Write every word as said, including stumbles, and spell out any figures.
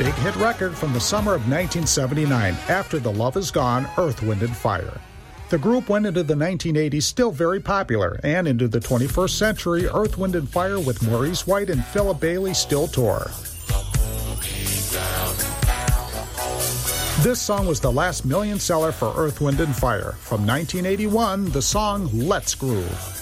big hit record from the summer of nineteen seventy-nine, After the Love Is Gone, Earth, Wind and Fire. The group went into the nineteen eighties still very popular, and into the twenty-first century, Earth, Wind and Fire with Maurice White and Philip Bailey still tour. This song was the last million seller for Earth, Wind and Fire. From nineteen eighty-one, the song Let's Groove.